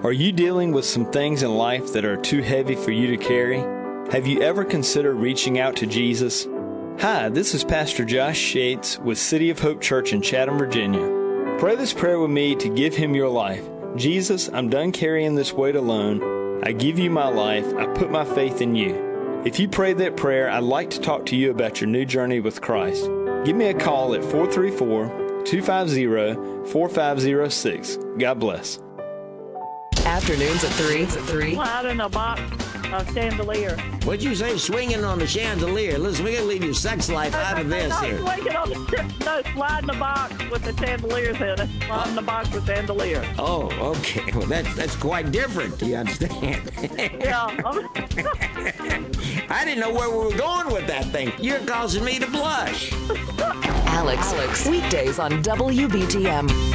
Are you dealing with some things in life that are too heavy for you to carry? Have you ever considered reaching out to Jesus? Hi, this is Pastor Josh Shates with City of Hope Church in Chatham, Virginia. Pray this prayer with me to give Him your life. Jesus, I'm done carrying this weight alone. I give you my life. I put my faith in you. If you prayed that prayer, I'd like to talk to you about your new journey with Christ. Give me a call at 434-250-4506. God bless. Afternoons at 3. Slide in a box of chandelier. What'd you say? Swinging on the chandelier. Listen, we gotta leave your sex life out of this here. Slide in the box with the chandeliers in it. Slide in the box with chandelier. Oh, okay. Well, that's quite different. Do you understand? Yeah. I didn't know where we were going with that thing. You're causing me to blush. Alex. Weekdays on WBTM.